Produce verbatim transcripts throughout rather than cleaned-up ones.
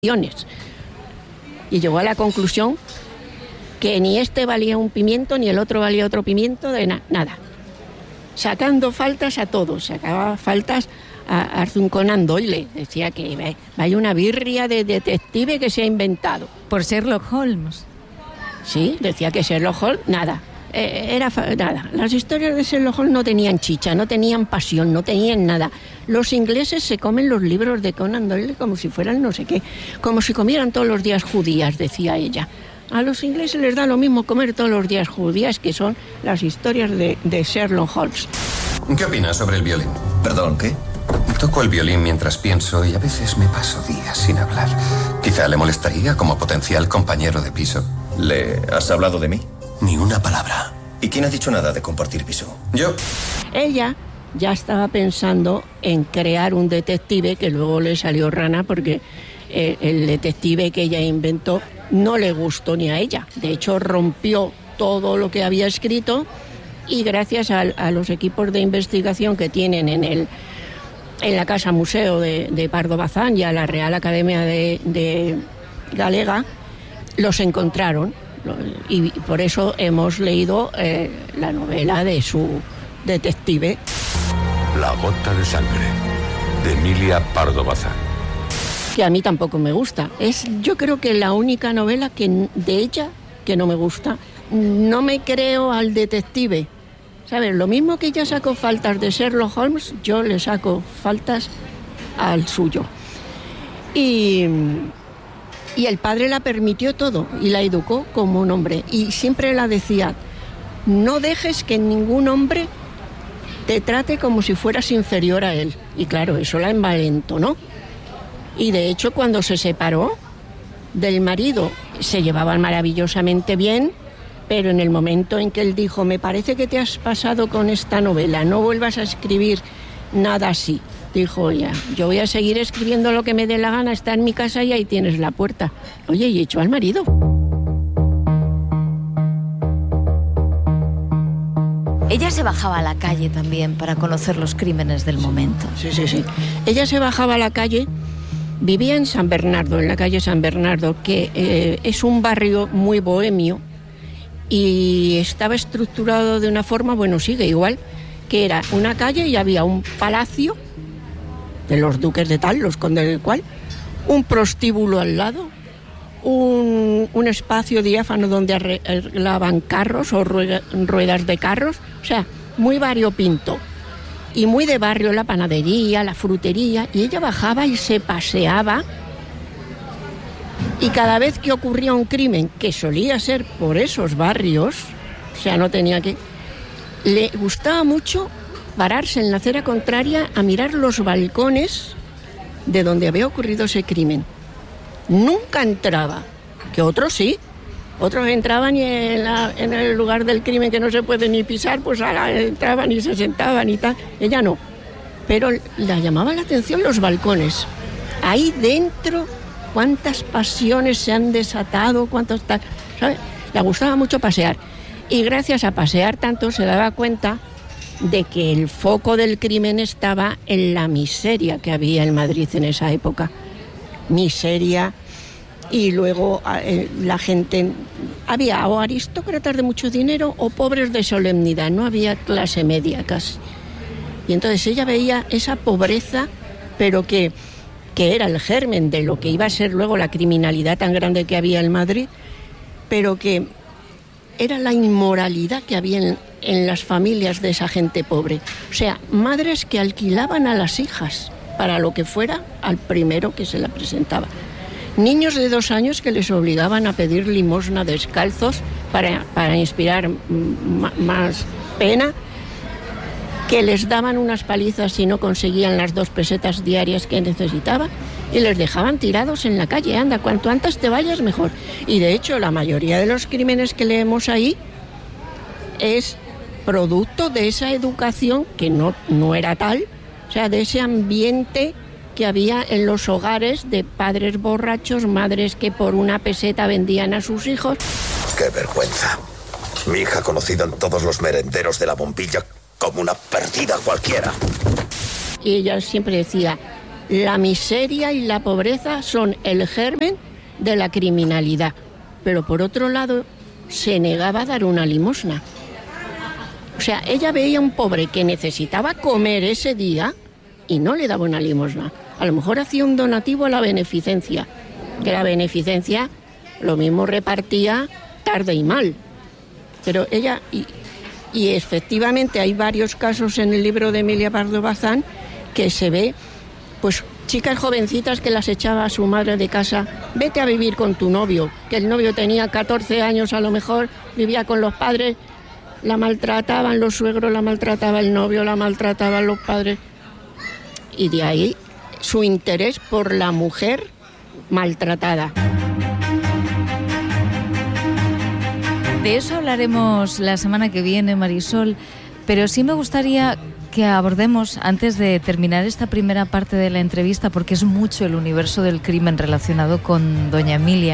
Y llegó a la conclusión que ni este valía un pimiento, ni el otro valía otro pimiento, de na- nada. Sacando faltas a todos, sacaba faltas a Arthur Conan Doyle. Decía que vaya una birria de detective que se ha inventado. Por Sherlock Holmes. Sí, decía que Sherlock Holmes, nada. Eh, era fa- nada. Las historias de Sherlock Holmes no tenían chicha, no tenían pasión, no tenían nada. Los ingleses se comen los libros de Conan Doyle como si fueran no sé qué, como si comieran todos los días judías, decía ella. A los ingleses les da lo mismo comer todos los días judías, que son las historias de, de Sherlock Holmes. ¿Qué opinas sobre el violín? Perdón, ¿qué? Toco el violín mientras pienso y a veces me paso días sin hablar. Quizá le molestaría como potencial compañero de piso. ¿Le has hablado de mí? Ni una palabra. ¿Y quién ha dicho nada de compartir piso? Yo. Ella ya estaba pensando en crear un detective, que luego le salió rana porque el, el detective que ella inventó no le gustó ni a ella. De hecho, rompió todo lo que había escrito y gracias a, a los equipos de investigación que tienen en el en la Casa Museo de, de Pardo Bazán y a la Real Academia de, de Galega, los encontraron. Y por eso hemos leído eh, la novela de su detective. La gota de sangre, de Emilia Pardo Bazán. Que a mí tampoco me gusta. Es, yo creo que la única novela que, de ella que no me gusta. No me creo al detective. ¿Sabes? Lo mismo que ella sacó faltas de Sherlock Holmes, yo le saco faltas al suyo. Y... Y el padre la permitió todo y la educó como un hombre. Y siempre la decía, no dejes que ningún hombre te trate como si fueras inferior a él. Y claro, eso la envalentonó. Y de hecho, cuando se separó del marido, se llevaban maravillosamente bien, pero en el momento en que él dijo, me parece que te has pasado con esta novela, no vuelvas a escribir nada así. Dijo ella, yo voy a seguir escribiendo lo que me dé la gana, está en mi casa y ahí tienes la puerta. Oye, y echó al marido. Ella se bajaba a la calle también para conocer los crímenes del momento. Sí, sí, sí. Ella se bajaba a la calle, vivía en San Bernardo, en la calle San Bernardo, que eh, es un barrio muy bohemio y estaba estructurado de una forma, bueno, sigue igual, que era una calle y había un palacio de los duques de tal, los condes del cual, un prostíbulo al lado, un, un espacio diáfano donde arreglaban carros o rueda, ruedas de carros, o sea, muy variopinto. Y muy de barrio la panadería, la frutería, y ella bajaba y se paseaba, y cada vez que ocurría un crimen, que solía ser por esos barrios, o sea, no tenía que... Le gustaba mucho pararse en la acera contraria a mirar los balcones de donde había ocurrido ese crimen. Nunca entraba, que otros sí, otros entraban y en, la, en el lugar del crimen que no se puede ni pisar, pues ahora entraban y se sentaban y tal. Ella no, pero la llamaban la atención los balcones. Ahí dentro, cuántas pasiones se han desatado, cuántos tal, ¿sabes? Le gustaba mucho pasear y gracias a pasear tanto se daba cuenta de que el foco del crimen estaba en la miseria que había en Madrid en esa época. Miseria, y luego eh, la gente... Había o aristócratas de mucho dinero o pobres de solemnidad, no había clase media casi. Y entonces ella veía esa pobreza, pero que, que era el germen de lo que iba a ser luego la criminalidad tan grande que había en Madrid, pero que era la inmoralidad que había en, en las familias de esa gente pobre. O sea, madres que alquilaban a las hijas para lo que fuera al primero que se la presentaba. Niños de dos años que les obligaban a pedir limosna descalzos para, para inspirar m- más pena, que les daban unas palizas si no conseguían las dos pesetas diarias que necesitaban y les dejaban tirados en la calle. Anda, cuanto antes te vayas mejor. Y de hecho la mayoría de los crímenes que leemos ahí es producto de esa educación que no, no era tal, o sea, de ese ambiente que había en los hogares de padres borrachos, madres que por una peseta vendían a sus hijos. ¡Qué vergüenza! Mi hija conocida en todos los merenderos de la bombilla como una perdida cualquiera. Y ella siempre decía, la miseria y la pobreza son el germen de la criminalidad. Pero por otro lado, se negaba a dar una limosna. O sea, ella veía a un pobre que necesitaba comer ese día y no le daba una limosna. A lo mejor hacía un donativo a la beneficencia, que la beneficencia lo mismo repartía tarde y mal. Pero ella, y, y efectivamente hay varios casos en el libro de Emilia Pardo Bazán que se ve, pues, chicas jovencitas que las echaba a su madre de casa, vete a vivir con tu novio, que el novio tenía catorce años a lo mejor, vivía con los padres, la maltrataban los suegros, la maltrataba el novio, la maltrataban los padres. Y de ahí su interés por la mujer maltratada. De eso hablaremos la semana que viene, Marisol, pero sí me gustaría que abordemos, antes de terminar esta primera parte de la entrevista, porque es mucho el universo del crimen relacionado con doña Emilia,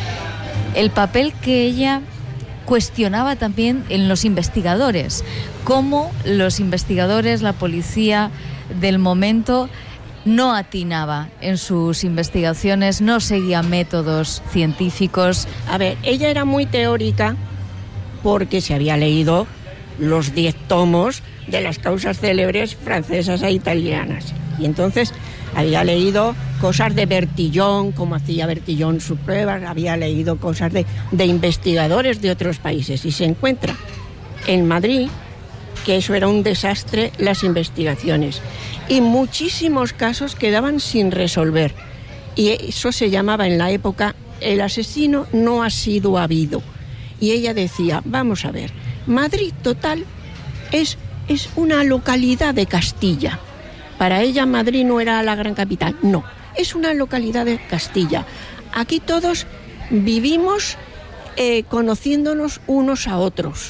el papel que ella cuestionaba también en los investigadores, cómo los investigadores, la policía del momento, no atinaba en sus investigaciones, no seguía métodos científicos. A ver, ella era muy teórica porque se había leído los diez tomos de las causas célebres francesas e italianas. Y entonces había leído cosas de Bertillon, cómo hacía Bertillon sus pruebas, había leído cosas de, de investigadores de otros países. Y se encuentra en Madrid que eso era un desastre, las investigaciones. Y muchísimos casos quedaban sin resolver. Y eso se llamaba en la época, el asesino no ha sido habido. Y ella decía, vamos a ver, Madrid total es, es una localidad de Castilla. Para ella Madrid no era la gran capital, no, es una localidad de Castilla. Aquí todos vivimos eh, conociéndonos unos a otros.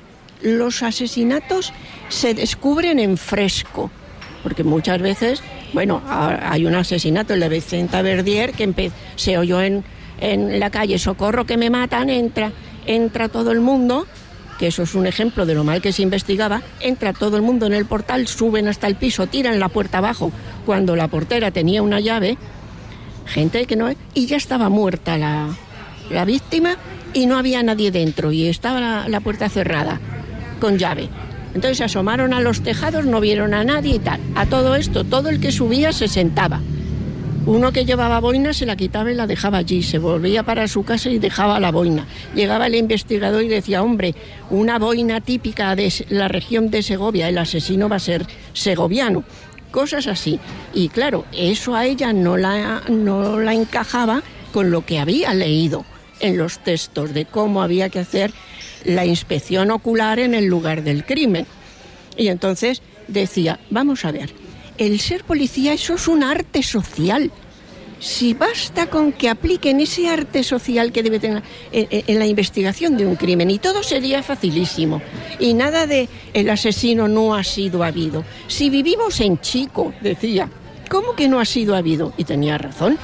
Los asesinatos se descubren en fresco, porque muchas veces, bueno, hay un asesinato, el de Vicenta Verdier, que empe- se oyó en, en la calle, socorro que me matan, entra, entra todo el mundo, que eso es un ejemplo de lo mal que se investigaba, entra todo el mundo en el portal, suben hasta el piso, tiran la puerta abajo, cuando la portera tenía una llave, gente que no, y ya estaba muerta la, la víctima y no había nadie dentro y estaba la, la puerta cerrada con llave. Entonces se asomaron a los tejados, no vieron a nadie y tal. A todo esto, todo el que subía se sentaba. Uno que llevaba boina se la quitaba y la dejaba allí, se volvía para su casa y dejaba la boina. Llegaba el investigador y decía, hombre, una boina típica de la región de Segovia, el asesino va a ser segoviano. Cosas así. Y claro, eso a ella no la, no la encajaba con lo que había leído en los textos de cómo había que hacer la inspección ocular en el lugar del crimen. Y entonces decía, vamos a ver, el ser policía, eso es un arte social. Si basta con que apliquen ese arte social que debe tener en, en la investigación de un crimen, y todo sería facilísimo. Y nada de el asesino no ha sido habido. Si vivimos en Chico, decía, ¿cómo que no ha sido habido? Y tenía razón.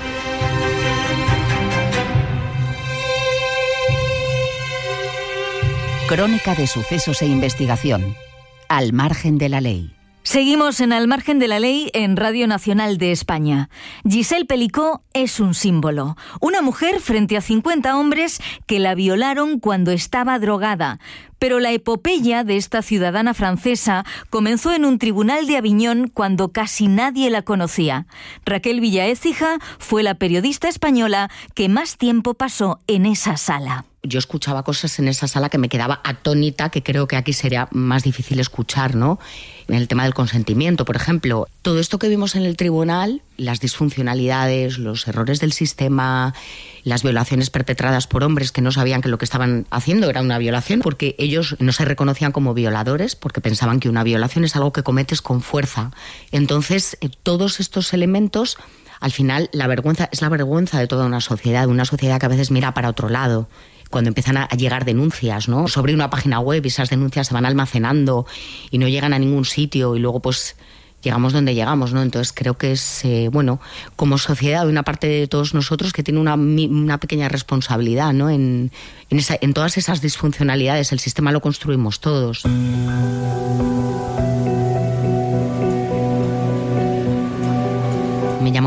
Crónica de sucesos e investigación. Al margen de la ley. Seguimos en Al margen de la ley en Radio Nacional de España. Giselle Pelicot es un símbolo. Una mujer frente a cincuenta hombres que la violaron cuando estaba drogada. Pero la epopeya de esta ciudadana francesa comenzó en un tribunal de Aviñón cuando casi nadie la conocía. Raquel Villaécija fue la periodista española que más tiempo pasó en esa sala. Yo escuchaba cosas en esa sala que me quedaba atónita, que creo que aquí sería más difícil escuchar, ¿no? En el tema del consentimiento, por ejemplo. Todo esto que vimos en el tribunal, las disfuncionalidades, los errores del sistema, las violaciones perpetradas por hombres que no sabían que lo que estaban haciendo era una violación, porque ellos no se reconocían como violadores, porque pensaban que una violación es algo que cometes con fuerza. Entonces, eh, todos estos elementos, al final, la vergüenza es la vergüenza de toda una sociedad, una sociedad que a veces mira para otro lado. Cuando empiezan a llegar denuncias, ¿no? Sobre una página web y esas denuncias se van almacenando y no llegan a ningún sitio y luego pues llegamos donde llegamos, ¿no? Entonces creo que es, eh, bueno, como sociedad, una parte de todos nosotros que tiene una, una pequeña responsabilidad, ¿no? En, en, esa, en todas esas disfuncionalidades, el sistema lo construimos todos. Me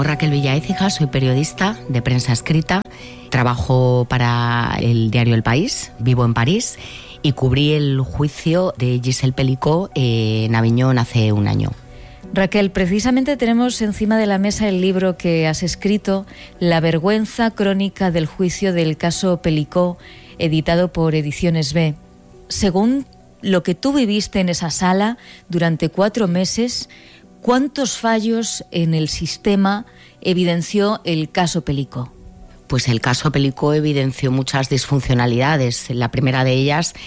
Raquel Villaécija, soy periodista de prensa escrita, trabajo para el diario El País, vivo en París y cubrí el juicio de Giselle Pelicot en Aviñón hace un año. Raquel, precisamente tenemos encima de la mesa el libro que has escrito, La vergüenza crónica del juicio del caso Pelicot, editado por Ediciones B. Según lo que tú viviste en esa sala durante cuatro meses, ¿cuántos fallos en el sistema evidenció el caso Pelicot? Pues el caso Pelicot evidenció muchas disfuncionalidades. La primera de ellas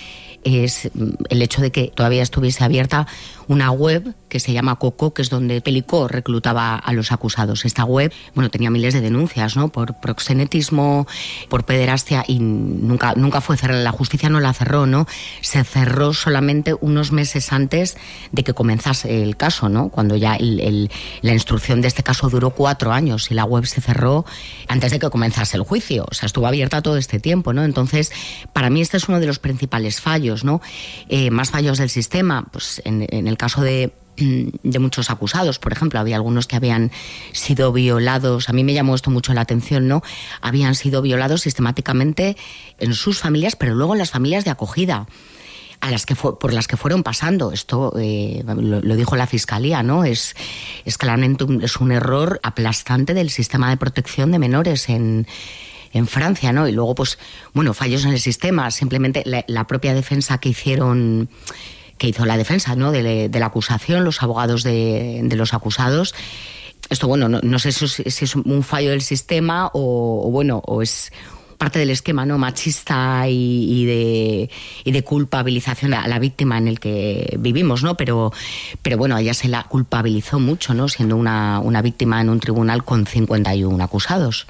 es el hecho de que todavía estuviese abierta una web que se llama Coco, que es donde Pelicot reclutaba a los acusados. Esta web, bueno, tenía miles de denuncias, ¿no? Por proxenetismo, por pederastia, y nunca, nunca fue cerrada. La justicia no la cerró, ¿no? Se cerró solamente unos meses antes de que comenzase el caso, ¿no? Cuando ya el, el, la instrucción de este caso duró cuatro años y la web se cerró antes de que comenzase el juicio. O sea, estuvo abierta todo este tiempo, ¿no? Entonces, para mí este es uno de los principales fallos, ¿no? Eh, más fallos del sistema, pues en, en el caso de de muchos acusados, por ejemplo, había algunos que habían sido violados, a mí me llamó esto mucho la atención, ¿no? Habían sido violados sistemáticamente en sus familias, pero luego en las familias de acogida, a las que fue, por las que fueron pasando. Esto eh, lo, lo dijo la Fiscalía, ¿no? Es, es claramente un, es un error aplastante del sistema de protección de menores en en Francia, ¿no? Y luego, pues, bueno, fallos en el sistema, simplemente la, la propia defensa que hicieron que hizo la defensa, ¿no? de, de la acusación, los abogados de, de los acusados. Esto, bueno, no, no sé si es un fallo del sistema o, o bueno, o es parte del esquema, ¿no? machista y, y, de, y de culpabilización a la víctima en el que vivimos, ¿no? Pero, pero bueno, a ella se la culpabilizó mucho, ¿no? Siendo una, una víctima en un tribunal con cincuenta y uno acusados.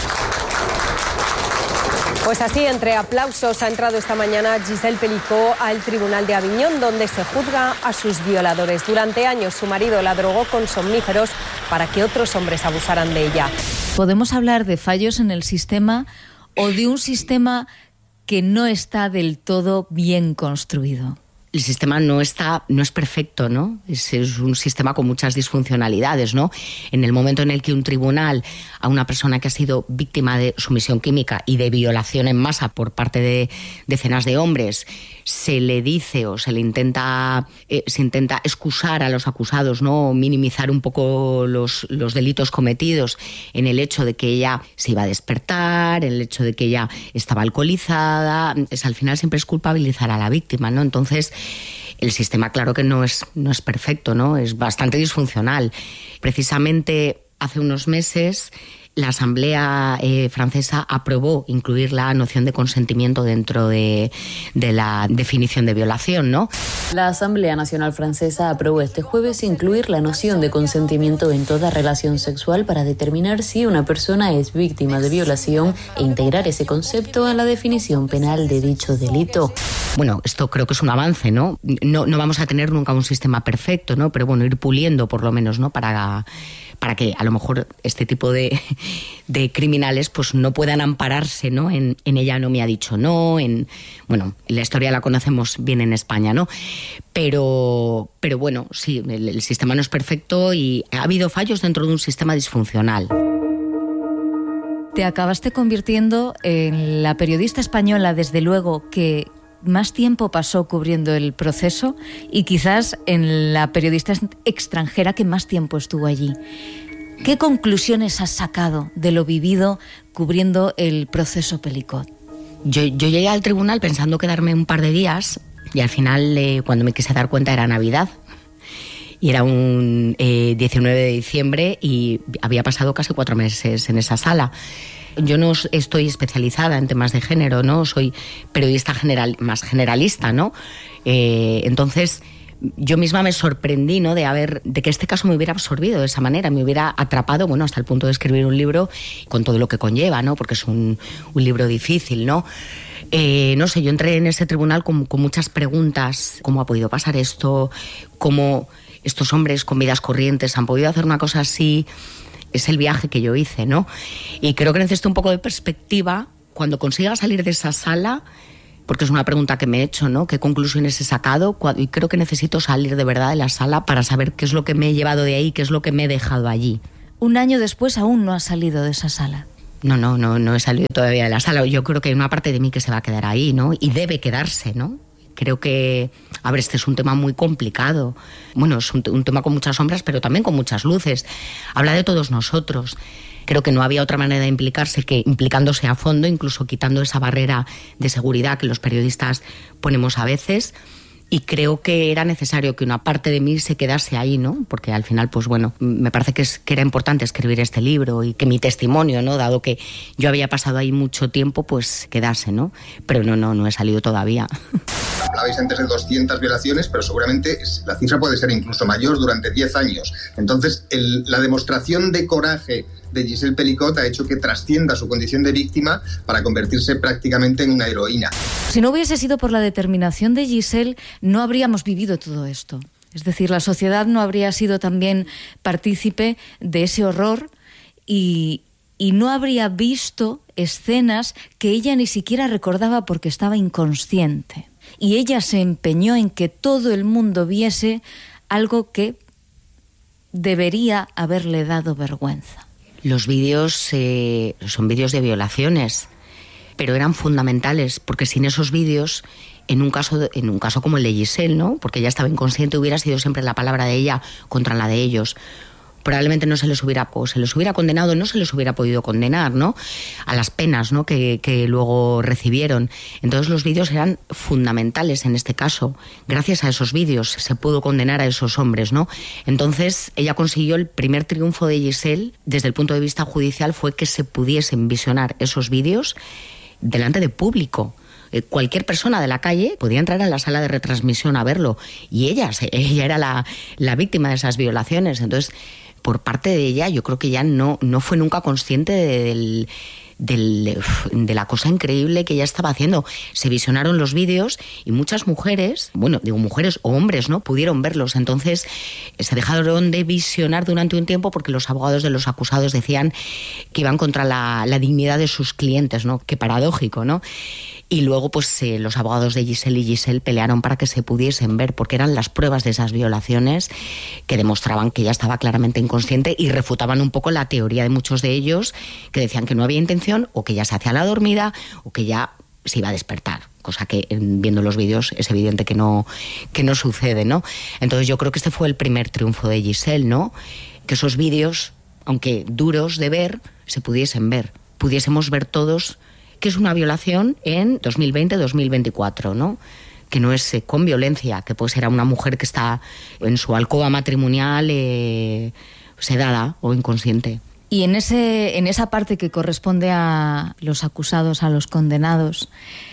Pues así, entre aplausos, ha entrado esta mañana Giselle Pelicot al Tribunal de Aviñón, donde se juzga a sus violadores. Durante años su marido la drogó con somníferos para que otros hombres abusaran de ella. ¿Podemos hablar de fallos en el sistema o de un sistema que no está del todo bien construido? El sistema no está, no es perfecto, ¿no? Es, es un sistema con muchas disfuncionalidades, ¿no? En el momento en el que un tribunal a una persona que ha sido víctima de sumisión química y de violación en masa por parte de decenas de hombres, se le dice o se le intenta, eh, se intenta excusar a los acusados, ¿no? Minimizar un poco los, los delitos cometidos en el hecho de que ella se iba a despertar, en el hecho de que ella estaba alcoholizada, es, al final siempre es culpabilizar a la víctima, ¿no? Entonces, el sistema, claro que no es, no es perfecto, ¿no? Es bastante disfuncional. Precisamente hace unos meses la Asamblea eh, francesa aprobó incluir la noción de consentimiento dentro de, de la definición de violación, ¿no? La Asamblea Nacional Francesa aprobó este jueves incluir la noción de consentimiento en toda relación sexual para determinar si una persona es víctima de violación e integrar ese concepto a la definición penal de dicho delito. Bueno, esto creo que es un avance, ¿no? No, no vamos a tener nunca un sistema perfecto, ¿no? Pero bueno, ir puliendo por lo menos, ¿no? Para... para que a lo mejor este tipo de, de criminales pues no puedan ampararse, ¿no? En, en ella no me ha dicho no, en bueno, la historia la conocemos bien en España, ¿no? Pero, pero bueno, sí, el, el sistema no es perfecto y ha habido fallos dentro de un sistema disfuncional. Te acabaste convirtiendo en la periodista española, desde luego, que más tiempo pasó cubriendo el proceso y quizás en la periodista extranjera que más tiempo estuvo allí. ¿Qué conclusiones has sacado de lo vivido cubriendo el proceso Pelicot? Yo, yo llegué al tribunal pensando quedarme un par de días y al final, eh, cuando me quise dar cuenta, era Navidad. Y era un eh, diecinueve de diciembre y había pasado casi cuatro meses en esa sala. Yo no estoy especializada en temas de género, ¿no? Soy periodista general, más generalista, ¿no? Eh, entonces, yo misma me sorprendí, ¿no? De haber, de que este caso me hubiera absorbido de esa manera, me hubiera atrapado, bueno, hasta el punto de escribir un libro con todo lo que conlleva, ¿no? Porque es un, un libro difícil, ¿no? Eh, no sé, yo entré en ese tribunal con, con muchas preguntas. ¿Cómo ha podido pasar esto? ¿Cómo estos hombres con vidas corrientes han podido hacer una cosa así? Es el viaje que yo hice, ¿no? Y creo que necesito un poco de perspectiva cuando consiga salir de esa sala, porque es una pregunta que me he hecho, ¿no? ¿Qué conclusiones he sacado? Y creo que necesito salir de verdad de la sala para saber qué es lo que me he llevado de ahí, qué es lo que me he dejado allí. un año después aún no has salido de esa sala. No, no, no, no he salido todavía de la sala. Yo creo que hay una parte de mí que se va a quedar ahí, ¿no? Y debe quedarse, ¿no? Creo que, a ver, este es un tema muy complicado. Bueno, es un, un tema con muchas sombras, pero también con muchas luces. Habla de todos nosotros. Creo que no había otra manera de implicarse que implicándose a fondo, incluso quitando esa barrera de seguridad que los periodistas ponemos a veces. Y creo que era necesario que una parte de mí se quedase ahí, ¿no? Porque al final, pues bueno, me parece que, es, que era importante escribir este libro y que mi testimonio, ¿no? Dado que yo había pasado ahí mucho tiempo, pues quedase, ¿no? Pero no, no, no he salido todavía. Hablabais antes de doscientas violaciones, pero seguramente la cifra puede ser incluso mayor durante diez años. Entonces, el, la demostración de coraje de Giselle Pelicot ha hecho que trascienda su condición de víctima para convertirse prácticamente en una heroína. Si no hubiese sido por la determinación de Giselle, no habríamos vivido todo esto. Es decir, la sociedad no habría sido también partícipe de ese horror y, y no habría visto escenas que ella ni siquiera recordaba porque estaba inconsciente. Y ella se empeñó en que todo el mundo viese algo que debería haberle dado vergüenza. Los vídeos eh, son vídeos de violaciones, pero eran fundamentales, porque sin esos vídeos, en un caso en un caso como el de Giselle, ¿no? Porque ella estaba inconsciente, hubiera sido siempre la palabra de ella contra la de ellos. Probablemente no se les hubiera, o se les hubiera condenado, no se les hubiera podido condenar, ¿no? A las penas, ¿no? que, que luego recibieron. Entonces los vídeos eran fundamentales en este caso. Gracias a esos vídeos se pudo condenar a esos hombres, ¿no? Entonces ella consiguió el primer triunfo de Giselle desde el punto de vista judicial, fue que se pudiesen visionar esos vídeos delante de público. Cualquier persona de la calle podía entrar a la sala de retransmisión a verlo, y ella, ella era la, la víctima de esas violaciones. Entonces, por parte de ella, yo creo que ella no, no fue nunca consciente del, del, de la cosa increíble que ella estaba haciendo. Se visionaron los vídeos y muchas mujeres, bueno, digo mujeres o hombres, ¿no?, pudieron verlos. Entonces se dejaron de visionar durante un tiempo porque los abogados de los acusados decían que iban contra la, la dignidad de sus clientes, ¿no? Qué paradójico, ¿no? Y luego, pues, eh, los abogados de Giselle y Giselle pelearon para que se pudiesen ver, porque eran las pruebas de esas violaciones que demostraban que ella estaba claramente inconsciente y refutaban un poco la teoría de muchos de ellos, que decían que no había intención, o que ya se hacía la dormida, o que ya se iba a despertar. Cosa que, viendo los vídeos, es evidente que no, que no sucede, ¿no? Entonces yo creo que este fue el primer triunfo de Giselle, ¿no? Que esos vídeos, aunque duros de ver, se pudiesen ver. Pudiésemos ver todos que es una violación en dos mil veinte dos mil veinticuatro, ¿no? Que no es eh, con violencia, que pues era una mujer que está en su alcoba matrimonial eh, sedada o inconsciente. Y en, ese, en esa parte que corresponde a los acusados, a los condenados,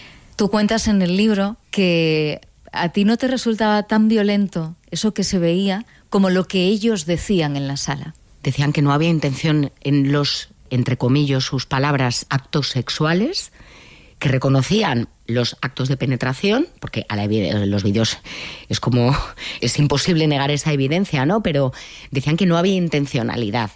tú cuentas en el libro que a ti no te resultaba tan violento eso que se veía como lo que ellos decían en la sala. Decían que no había intención en los, entre comillas, sus palabras, actos sexuales, que reconocían los actos de penetración, porque a la en los vídeos es como, es imposible negar esa evidencia, ¿no? Pero decían que no había intencionalidad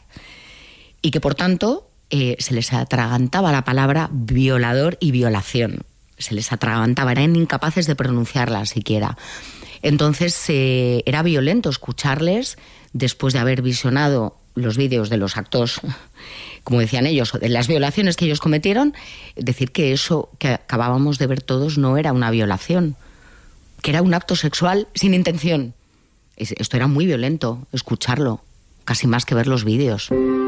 y que, por tanto, eh, se les atragantaba la palabra violador y violación. Se les atragantaba, eran incapaces de pronunciarla siquiera. Entonces eh, era violento escucharles después de haber visionado los vídeos de los actos, como decían ellos, de las violaciones que ellos cometieron, decir que eso que acabábamos de ver todos no era una violación, que era un acto sexual sin intención. Esto era muy violento, escucharlo, casi más que ver los vídeos.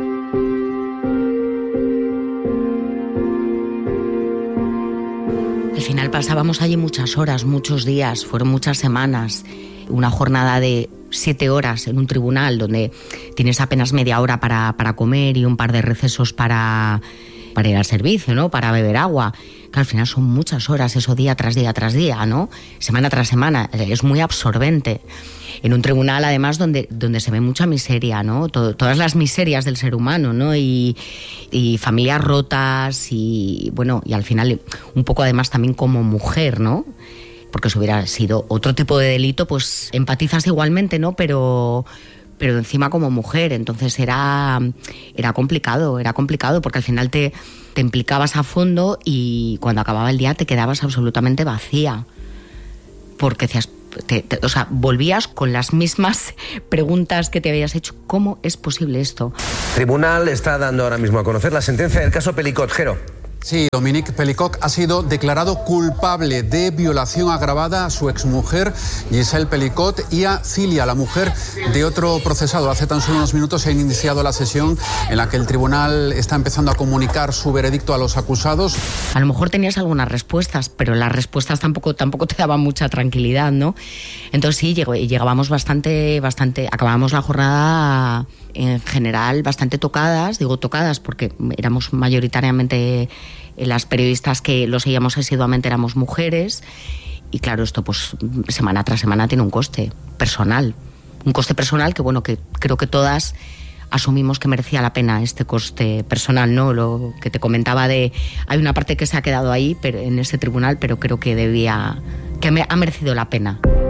Al final pasábamos allí muchas horas, muchos días, fueron muchas semanas, una jornada de siete horas en un tribunal donde tienes apenas media hora para, para comer y un par de recesos para, para ir al servicio, ¿no? Para beber agua. Que al final son muchas horas, eso día tras día tras día, ¿no? Semana tras semana, es muy absorbente. En un tribunal, además, donde, donde se ve mucha miseria, ¿no? Todo, todas las miserias del ser humano, ¿no? Y, y familias rotas y, bueno, y al final un poco además también como mujer, ¿no? Porque si hubiera sido otro tipo de delito, pues empatizas igualmente, ¿no? Pero, pero encima como mujer, entonces era, era complicado, era complicado porque al final te, te implicabas a fondo y cuando acababa el día te quedabas absolutamente vacía. Porque decías, te, te, o sea, volvías con las mismas preguntas que te habías hecho. ¿Cómo es posible esto? El tribunal está dando ahora mismo a conocer la sentencia del caso Pelicot. Jero. Sí, Dominique Pelicot ha sido declarado culpable de violación agravada a su exmujer Giselle Pelicot y a Cilia, la mujer de otro procesado. Hace tan solo unos minutos se ha iniciado la sesión en la que el tribunal está empezando a comunicar su veredicto a los acusados. A lo mejor tenías algunas respuestas, pero las respuestas tampoco, tampoco te daban mucha tranquilidad, ¿no? Entonces sí, llegó, llegábamos bastante, bastante, acabábamos la jornada en general bastante tocadas, digo tocadas porque éramos mayoritariamente las periodistas que lo seguíamos asiduamente éramos mujeres y claro, esto pues semana tras semana tiene un coste personal, un coste personal que bueno, que creo que todas asumimos que merecía la pena este coste personal, ¿no? Lo que te comentaba de, hay una parte que se ha quedado ahí pero, en este tribunal, pero creo que debía, que ha merecido la pena.